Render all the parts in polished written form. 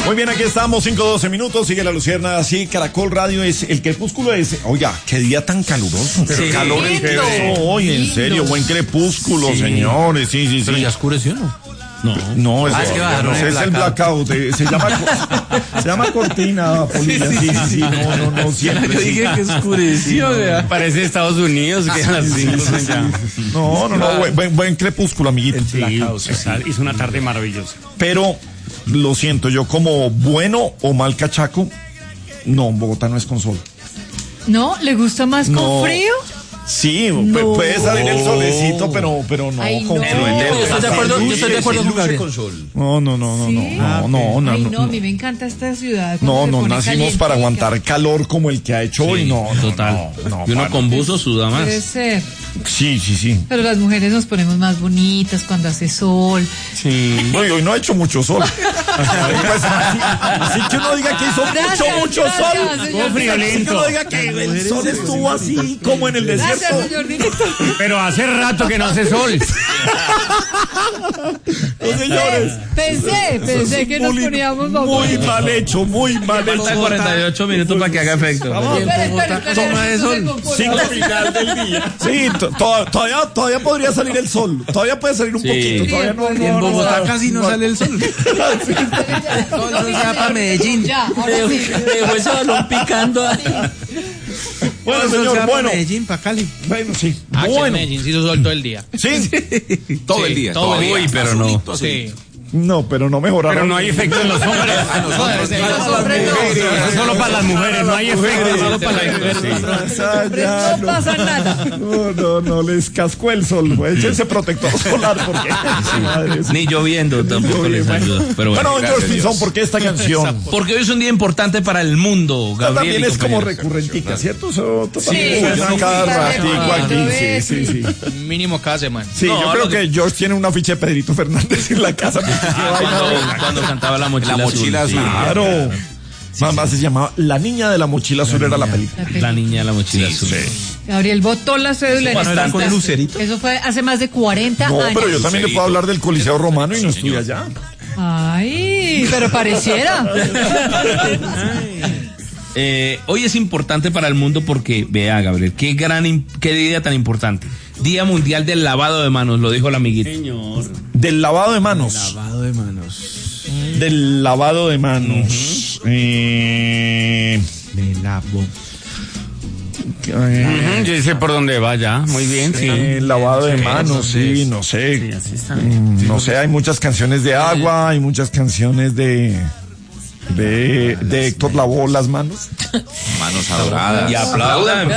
Muy bien, aquí estamos, 5:12 minutos, sigue la Lucierna, así, Caracol Radio es, el crepúsculo es, oiga, qué día tan caluroso, Sí, calor en que hoy, en serio, buen crepúsculo, sí, señores, sí. Pero ya oscureció, ¿no? No, es, es que bajaron no sé, el es el blackout, se llama cortina, Polina, sí, no, siempre. Yo dije que oscureció, parece Estados Unidos, que así. No, buen crepúsculo, amiguito. Sí, hizo una tarde maravillosa. Pero, lo siento, yo como bueno o mal cachaco, no, Bogotá no es con sol. ¿No? ¿Le gusta más con frío? Sí, puede salir el solecito, pero no. Ay, con no. frío. Yo estoy de acuerdo con Gabriel. No. ¿Sí? No. Ay, no, a mí me encanta esta ciudad. No, cuando se pone nacimos calientica. para aguantar calor como el que ha hecho hoy, no. Total. No, y uno con buzo suda más. Puede ser. Sí. Pero las mujeres nos ponemos más bonitas cuando hace sol. Sí. No, y hoy no ha hecho mucho sol. Pues, así que uno diga que hizo mucho sol. Señor friolento. Que uno diga que el sol estuvo así como en el desierto. Gracias, señor director. Pero hace rato que no hace sol. Señores. Pensé que nos poníamos muy mal hecho. Faltan 48 minutos para que haga efecto. Toma de sol. Sin final del día. Sí, todavía podría salir el sol. Todavía puede salir un poquito. Todavía no. Y en Bogotá casi no sale el sol. Todo ya para Medellín. Ya, ahora sí. Dejó ese balón picando. Bueno, señor, bueno. Medellín para Cali. Bueno, sí. En Medellín sí hizo sol todo el día. Sí. Todo el día. Uy, pero no. Sí. No, pero no mejoraron. Pero no hay efecto en los hombres. Eso es solo para las mujeres, no hay efecto. Solo para las mujeres. No pasa nada. No, les cascó el sol. Échense protector solar porque. Ni lloviendo tampoco les ayuda. Pero bueno, George Pinzón, ¿por qué esta canción? Porque hoy es un día importante para el mundo, Gabriel. También es como recurrentica, ¿cierto? Eso también cada ratico aquí. Sí. Mínimo cada semana. Sí, yo creo que George tiene una ficha de Pedrito Fernández en la casa. Cuando cantaba la mochila azul. Claro. Mamá se llamaba La Niña de la Mochila Azul, era la película. La niña de la mochila azul. Gabriel botó la cédula en ¿Era con Lucerito? Eso fue hace más de 40 años. No, pero yo también le puedo hablar del Coliseo Romano y no estuve allá. Ay, pero pareciera. Hoy es importante para el mundo porque, vea, Gabriel, qué día tan importante. Día Mundial del Lavado de Manos, lo dijo el amiguito. Señor. Del lavado de manos. Del lavado de manos. Me lavo. Yo sé por dónde va ya. Muy bien, sí. Lavado de manos, sí, no sé. Sí, así está. No sé, hay muchas canciones de agua, hay muchas canciones de Héctor lavó las manos. Manos adoradas. Y aplaudan.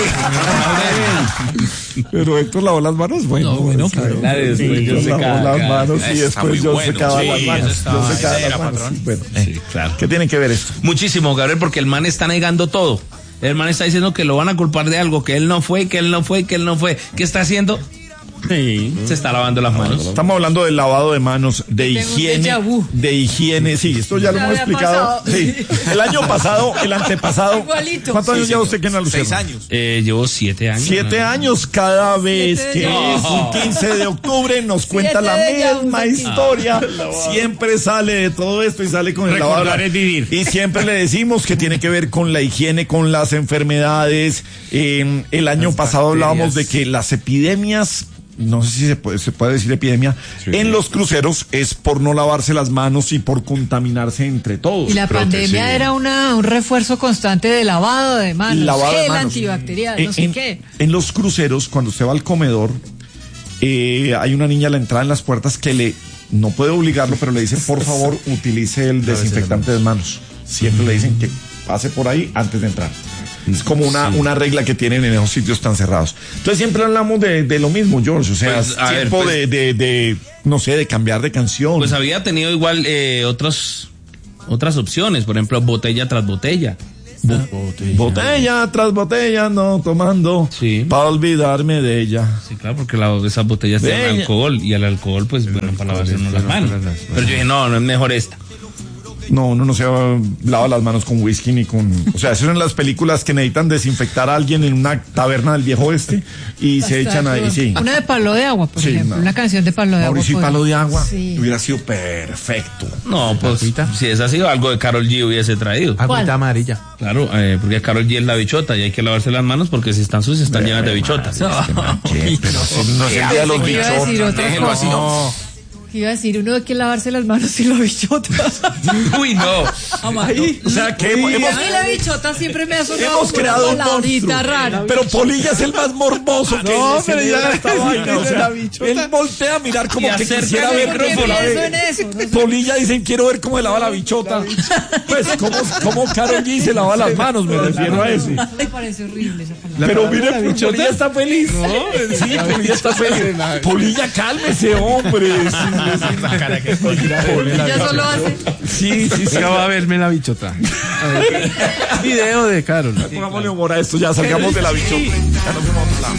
Pero Héctor lavó las manos, bueno. Claro, después yo Héctor lavó las manos y Está después muy yo bueno. secaba Sí, las manos. eso Yo está secaba era, las manos. patrón. Bueno, Sí, claro. ¿qué tiene que ver esto? Muchísimo, Gabriel, porque el man está negando todo. El man está diciendo que lo van a culpar de algo, que él no fue. ¿Qué está haciendo? Sí. Se está lavando las manos. Estamos hablando del lavado de manos, de Tengo un higiene, déjà vu. sí, esto ya lo Ya hemos había explicado. pasado. Sí. El año pasado, el antepasado. Igualito. ¿Cuántos años lleva usted que en la Lucierna? 6 años. Llevo 7 años. 7 años cada vez 7 que años. es un 15 de octubre nos cuenta la de ella, misma un historia. Siempre sale de todo esto y sale con el lavado. Recordar es vivir. Y siempre le decimos que tiene que ver con la higiene, con las enfermedades. El año pasado hablábamos de que las epidemias, no sé si se puede decir epidemia, en los cruceros es por no lavarse las manos y por contaminarse entre todos. Y la pandemia era un refuerzo constante de lavado de manos, Lavado de gel manos. antibacterial, no sé qué. En los cruceros, cuando usted va al comedor, hay una niña a la entrada en las puertas que no puede obligarlo, pero le dice, por favor, utilice el desinfectante de manos. Siempre le dicen que pase por ahí antes de entrar. Es como una regla que tienen en esos sitios tan cerrados. Entonces siempre hablamos de lo mismo, George. O sea, Pues, a ver, tiempo pues, no sé, de cambiar de canción. Pues había tenido igual otras opciones, por ejemplo, botella tras botella. Botella tras botella, no tomando, Sí. para olvidarme de ella. Sí, claro, porque esas botellas tienen Bella. alcohol y el alcohol, pues, bueno, para lavarse uno las manos. Pero yo dije, no es mejor esta. No, uno no se lava las manos con whisky ni con... O sea, esas son las películas que necesitan desinfectar a alguien en una taberna del viejo oeste y se echan ahí, sí. Una de Palo de Agua, por Sí, ejemplo. no. Una canción de Palo de Agua. Mauricio y Palo de Agua Sí. hubiera sido perfecto. No, pues si es así, algo de Karol G hubiese traído. Agüita amarilla. Claro, porque Karol G es la bichota y hay que lavarse las manos porque si están sucias están llenas de bichotas. ¿Qué? Pero si no es el día de los Iba a decir bichotas. otra Déjelo así, cosa. ¿no? Iba a decir, uno hay que lavarse las manos y la bichota. Uy, no. O sea, que A hemos... mí la bichota siempre me ha sonado Hemos como creado una un palabrita monstruo. rara. Pero Polilla es el más morboso que No, se pero le ya da esta vaina, o sea, la bichota. él voltea a mirar como Y que acerca quisiera el ver ¿Por qué cómo la pienso ve. en eso? No sé. Polilla dicen, quiero ver cómo se lava la bichota. Pues, ¿cómo Karol G se lava las manos? Me refiero a ese. Me parece horrible esa palabra. Pero mire, Polilla está feliz. Sí, Polilla está feliz. Polilla, cálmese, hombre. Ya solo hace. Sí, sí, sí. Ya va a verme la bichota. Video de Carol. Pongámosle humor a esto, ya salgamos de la bichota. Ya nos fuimos a otro lado.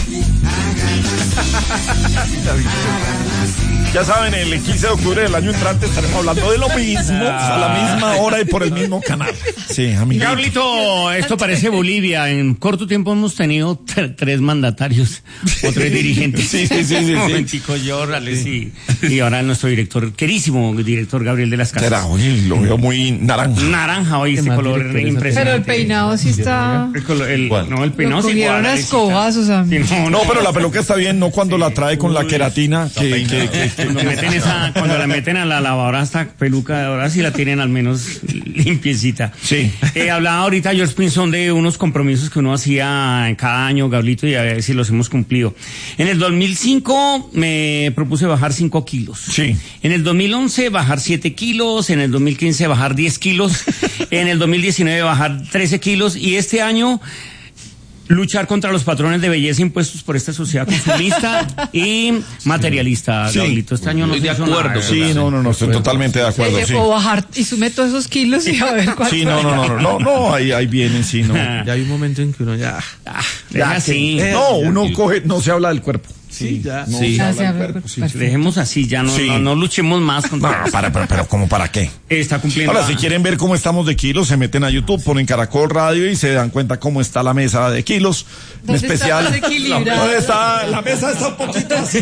Ya saben, el 15 de octubre del año entrante estaremos hablando de lo mismo, a la misma hora y por el mismo canal. Sí, amiguito. Carlito, esto parece Bolivia. En corto tiempo hemos tenido 3 mandatarios o 3 dirigentes. Sí. Un momentico, yo, Rales, y ahora nuestro director, querísimo director Gabriel de las Casas. Será, oye, lo veo muy naranja. Naranja hoy, este más color directores impresionante. Pero el peinado sí está... No, el Lo peinado sí cogieron igual, a Alecita. escobazos a mí. Sí, No, pero la peluca está bien, no cuando la trae con la queratina, Cuando la meten a la lavadora, esta peluca, ahora sí la tienen al menos limpiecita. Sí. Hablaba ahorita George Pinzón de unos compromisos que uno hacía cada año, Gablito, y a ver si los hemos cumplido. En el 2005 me propuse bajar 5 kilos. Sí. En el 2011 bajar 7 kilos, en el 2015 bajar 10 kilos, en el 2019 bajar 13 kilos, y este año luchar contra los patrones de belleza impuestos por esta sociedad consumista y materialista, Sí. Gablito. Este año no Estoy de funciona, acuerdo. ¿verdad? Sí, no, estoy totalmente de acuerdo, sí. O bajar y sume todos esos kilos y a ver cuánto. Sí, no, ahí vienen, sí, no. Ya hay un momento en que uno ya. Deja así. No, uno coge, no se habla del cuerpo. Sí, ya. No Sí. se Ya habla se del habla, cuerpo, sí. perfecto. Dejemos así, ya Sí. no luchemos más contra No, pero ¿cómo para qué? Está cumpliendo. Ahora, si quieren ver cómo estamos de kilos, se meten a YouTube, ponen Caracol Radio y se dan cuenta cómo está la mesa de kilos. En ¿Dónde especial. está desequilibrada? ¿Dónde está? La mesa está un poquito así.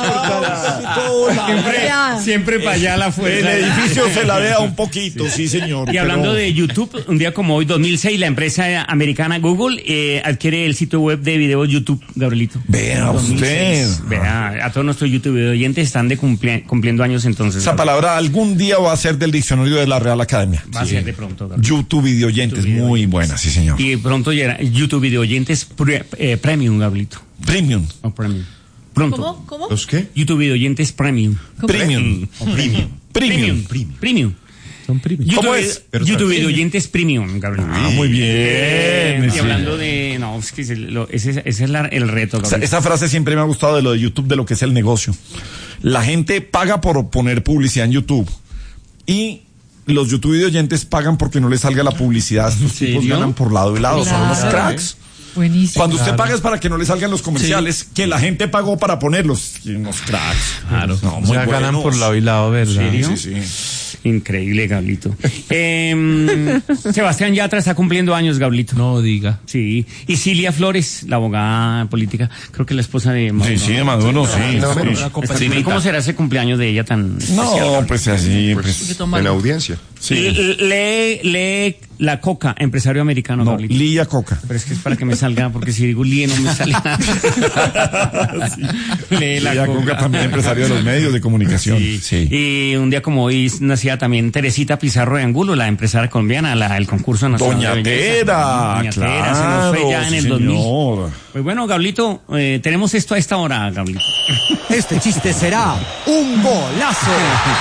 Siempre para allá la El fuerza. edificio se ladea un poquito, sí, señor. Y hablando pero- de YouTube, un día como hoy, 2006, la empresa americana Google adquiere el sitio web de video YouTube, Gabrielito. Vea usted. Vea, a todos nuestros YouTube oyentes están cumpliendo años entonces. Esa palabra algún día va a ser del diccionario de la Real Academia. Va a ser de pronto, Gabrielito. YouTube video oyentes, muy buena, sí, señor. Y pronto llegará YouTube Video Oyentes Premium, Gabrielito. Premium. O Premium. Pronto. ¿Cómo? ¿Los qué? YouTube Video Oyentes Premium. Premium. Premium. Premium. Son primos. ¿Cómo es? YouTube Video Oyentes Premium, Gabriel. Muy bien. Y hablando de... No, es que ese es el reto, Gabriel. Esa frase siempre me ha gustado de lo de YouTube, de lo que es el negocio. La gente paga por poner publicidad en YouTube y los YouTube video oyentes pagan porque no les salga la publicidad. Estos tipos serio? ganan por lado y lado. Son unos Claro. cracks. Buenísimo. Cuando usted paga es para que no le salgan los comerciales, que la gente pagó para ponerlos. Y unos cracks. Claro. No, muy Ya ganan buenos. por lado y lado, ¿verdad? ¿Serio? Sí. Increíble, Gablito. Sebastián Yatra está cumpliendo años, Gablito. No diga. Sí. Y Cilia Flores, la abogada política, creo que la esposa de Maduro. Sí, de Maduro, sí. ¿Cómo será ese cumpleaños de ella tan especial? No, pues así, pues. En audiencia. Sí. Lee La Coca, empresario americano, No, Gablito. Lía Coca. Pero es que es para que me salga, porque si digo Lie no me sale nada. Lee La Lía Coca también empresario de los medios de comunicación. Sí. Y un día como hoy nacía también Teresita Pizarro de Angulo, la empresaria colombiana, el concurso nacional Doña de belleza. Doña Doña Tera, Tera, se nos fue ya en el 2000. señor. Pues bueno, Gablito, tenemos esto a esta hora, Gablito. Este chiste será un golazo.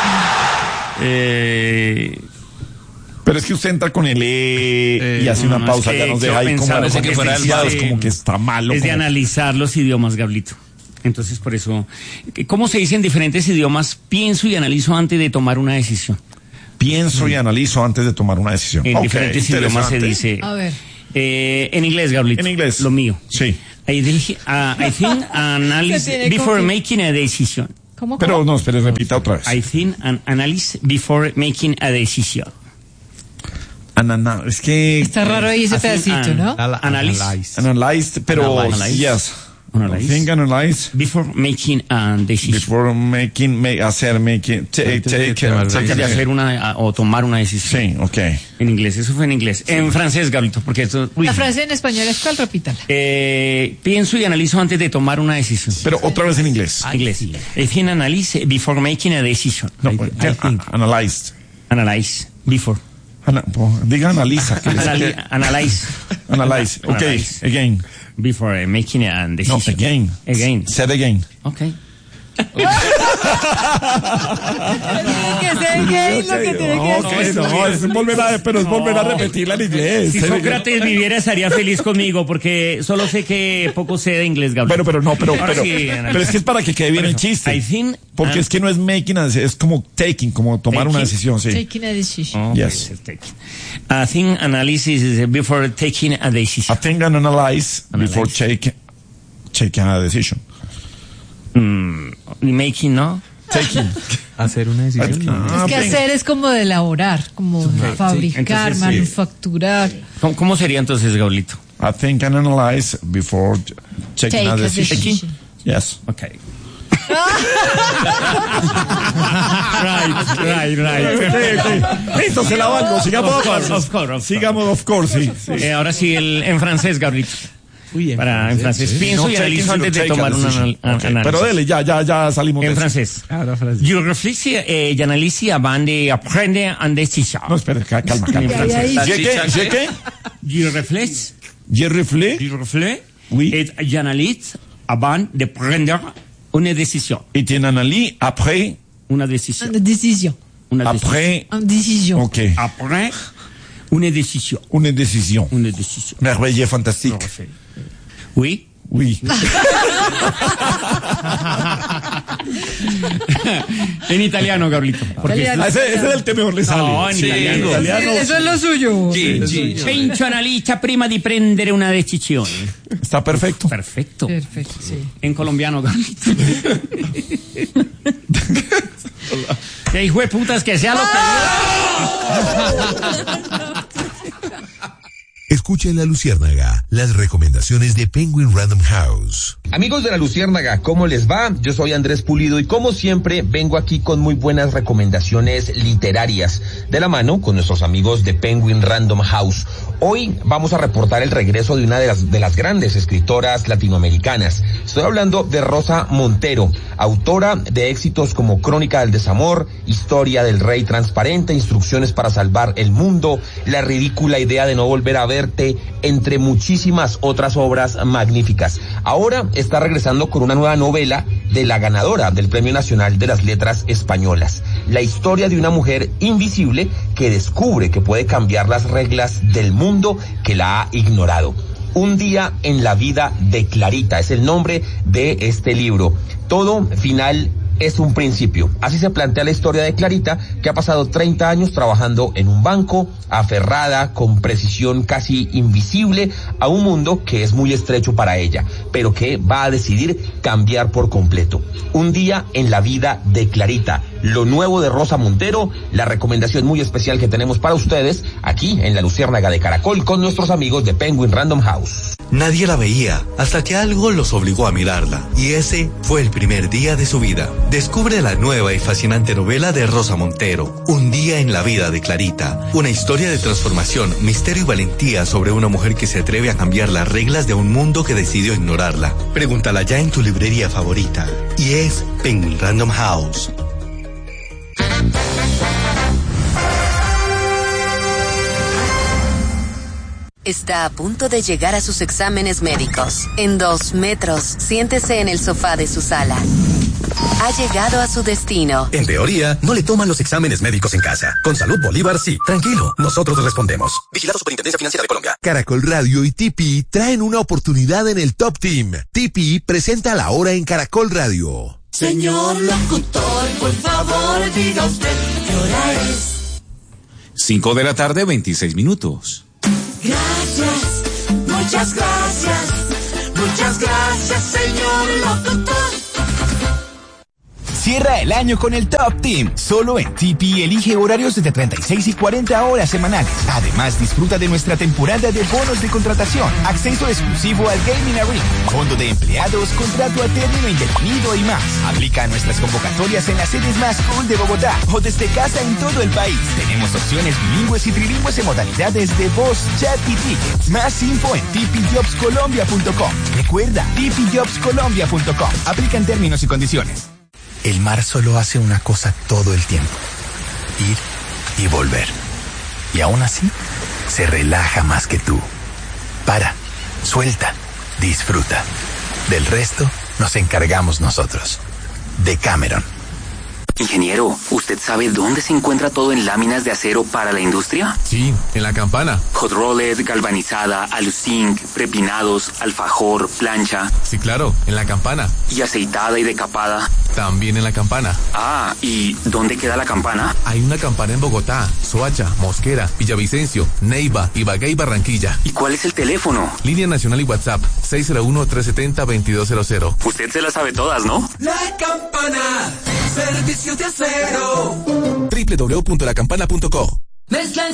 Pero es que usted entra con el y hace una no, pausa, es ya que nos yo deja ahí como pensaba como que fuera fuera del el- como que está malo. Es de como- analizar los idiomas, Gablito. Entonces, por eso, ¿cómo se dice en diferentes idiomas? Pienso y analizo antes de tomar una decisión. Pienso y analizo antes de tomar una decisión. En Ok, diferentes idiomas se interesante. dice. A ver. En inglés, Gablito. En inglés. Lo mío. Sí. I think analyze Se tiene before que- making a decision. ¿Cómo? Pero no, espere, repita otra vez. I think and analyze before making a decision. Es que... Está raro ahí ese pedacito, ¿no? Analyzed, pero... Analyze. Yes. Analyze. Think, analyze. Before making a decision. Before making, Antes de hacer o tomar una decisión. Sí, ok. En inglés, eso fue en inglés. En francés, Gablito, porque esto... La frase en español es cuál, repítala. Pienso y analizo antes de tomar una decisión. Pero otra vez en inglés. Inglés. I think analyze before making a decision. No, analyzed. Analyze. Before. Diga analiza. Analyze. Analyze. Ok, Analyze. again. Before making a No, decision. again. Again. Said again. Okay. Tiene que ser gay lo que tiene que decir. No, es volver a repetirla en inglés. Si Sócrates viviera estaría feliz conmigo porque solo sé que poco sé de inglés, Gabriel. Pero sí, es que es para que quede bien el chiste. I think, Porque es que no es making, es como taking, como tomar una decisión, sí. Taking a decision. Yes. I think analysis is before taking a I decision. think and analyze before taking a decision. Making, ¿no? Taking. Hacer una decisión. Es que hacer es como de elaborar, como fabricar, Entonces, sí. manufacturar. ¿Cómo sería entonces, Gablito? I think and analyze before taking a decision. Yes. Okay. Right. Listo, se la valgo. Sigamos, Of course. Sigamos, of course, sí. Ahora sí, en francés, Gablito. Uy, En francés. Pienso No y taking, analizo sino antes de take a tomar decision. Ok, análisis. pero dele, ya salimos de En eso. francés. la frase. Je réfléchis et j'analyse avant de prendre une décision. No, espere, calma. Ahí, ahí. ¿Qué? Je réfléchis. Je reflets. Je réfléchis. Oui. Et j'analyse avant de prendre une décision. Et tu analyses après. Una décision. Une décision. Una décision. Après. Une décision. Ok. Après une décision. Une décision. Une décision. Merveilleux, fantastique. Oui. Oui. En italiano, Gablito. Porque Italiano. Ese es el tema mejor le sale. No, en italiano. Eso es lo suyo. Penso analizza prima di prendere una decisione. Está perfecto. Perfecto. Perfecto, sí. En colombiano, Gablito. Que hijo de putas que sea lo que... Escucha en La Luciérnaga las recomendaciones de Penguin Random House. Amigos de La Luciérnaga, ¿cómo les va? Yo soy Andrés Pulido y como siempre vengo aquí con muy buenas recomendaciones literarias de la mano con nuestros amigos de Penguin Random House. Hoy vamos a reportar el regreso de una de las grandes escritoras latinoamericanas. Estoy hablando de Rosa Montero, autora de éxitos como Crónica del Desamor, Historia del Rey Transparente, Instrucciones para Salvar el Mundo, La ridícula idea de no volver a verte, entre muchísimas otras obras magníficas. Ahora está regresando con una nueva novela de la ganadora del Premio Nacional de las Letras Españolas. La historia de una mujer invisible que descubre que puede cambiar las reglas del mundo que la ha ignorado. Un día en la vida de Clarita es el nombre de este libro. Todo final es un principio. Así se plantea la historia de Clarita, que ha pasado 30 años trabajando en un banco, aferrada con precisión casi invisible a un mundo que es muy estrecho para ella, pero que va a decidir cambiar por completo. Un día en la vida de Clarita, lo nuevo de Rosa Montero, la recomendación muy especial que tenemos para ustedes aquí en La Luciérnaga de Caracol con nuestros amigos de Penguin Random House. Nadie la veía hasta que algo los obligó a mirarla, y ese fue el primer día de su vida. Descubre la nueva y fascinante novela de Rosa Montero, Un día en la vida de Clarita, una historia de transformación, misterio y valentía sobre una mujer que se atreve a cambiar las reglas de un mundo que decidió ignorarla. Pregúntala ya en tu librería favorita, y es Penguin Random House. Está a punto de llegar a sus exámenes médicos. En 2 metros, siéntese en el sofá de su sala. Ha llegado a su destino. En teoría, no le toman los exámenes médicos en casa. Con Salud Bolívar, sí. Tranquilo, nosotros respondemos. Vigilado Superintendencia Financiera de Colombia. Caracol Radio y Tipi traen una oportunidad en el Top Team. Tipi presenta La Hora en Caracol Radio. Señor locutor, por favor, diga usted qué hora es. 5 de la tarde, 26 minutos. Gracias, muchas gracias, señor locutor. Cierra el año con el Top Team. Solo en TP elige horarios de 36 y 40 horas semanales. Además, disfruta de nuestra temporada de bonos de contratación, acceso exclusivo al Gaming Arena, fondo de empleados, contrato a término indefinido y más. Aplica a nuestras convocatorias en las sedes más cool de Bogotá o desde casa en todo el país. Tenemos opciones bilingües y trilingües en modalidades de voz, chat y tickets. Más info en tpjobscolombia.com. Recuerda, tpjobscolombia.com. Aplican términos y condiciones. El mar solo hace una cosa todo el tiempo: ir y volver. Y aún así, se relaja más que tú. Para, suelta, disfruta. Del resto, nos encargamos nosotros. Decameron. Ingeniero, ¿usted sabe dónde se encuentra todo en láminas de acero para la industria? Sí, en La Campana. Hot rolled, galvanizada, aluzinc, prepinados, alfajor, plancha. Sí, claro, en La Campana. ¿Y aceitada y decapada? También en La Campana. Ah, ¿y dónde queda La Campana? Hay una Campana en Bogotá, Soacha, Mosquera, Villavicencio, Neiva, Ibagué y Barranquilla. ¿Y cuál es el teléfono? Línea nacional y WhatsApp, 601-370-2200. Usted se las sabe todas, ¿no? La Campana, servicios de acero. www.lacampana.co.